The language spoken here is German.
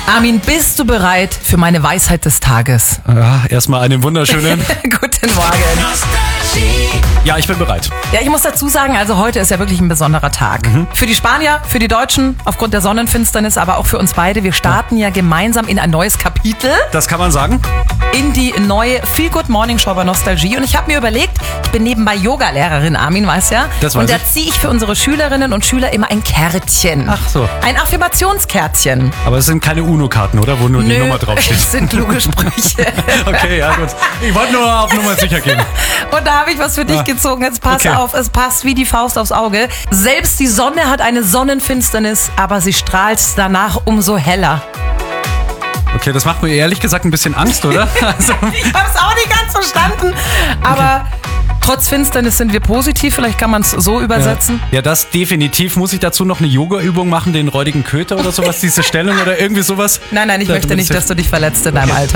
Armin, bist du bereit für meine Weisheit des Tages? Ja, erstmal einen wunderschönen. Guten Morgen. Ja, ich bin bereit. Ja, ich muss dazu sagen, also heute ist ja wirklich ein besonderer Tag. Für die Spanier, für die Deutschen, aufgrund der Sonnenfinsternis, aber auch für uns beide. Wir starten ja gemeinsam in ein neues Kapitel. Das kann man sagen. In die neue Feel Good Morning Show bei Nostalgie. Und ich habe mir überlegt, ich bin nebenbei Yoga-Lehrerin, Armin, weißt ja? Das weiß und da ich. ziehe ich für unsere Schülerinnen und Schüler immer ein Kärtchen. Ach so. Ein Affirmationskärtchen. Aber es sind keine UNO-Karten, oder? Wo nur die Nummer draufsteht. Es sind kluge Sprüche. Okay, ja gut. Ich wollte nur auf Nummer sicher gehen. Und da habe ich was für dich gezogen. Jetzt pass Okay. auf, es passt wie die Faust aufs Auge. Selbst die Sonne hat eine Sonnenfinsternis, aber sie strahlt danach umso heller. Okay, das macht mir ehrlich gesagt ein bisschen Angst, oder? Also, Ich habe es auch nicht ganz verstanden, aber trotz Finsternis sind wir positiv. Vielleicht kann man es so übersetzen. ja, das definitiv. Muss ich dazu noch eine Yoga-Übung machen, den räudigen Köter oder sowas, diese Stellung oder irgendwie sowas? Nein, ich möchte nicht, dass du dich verletzt in deinem Alter.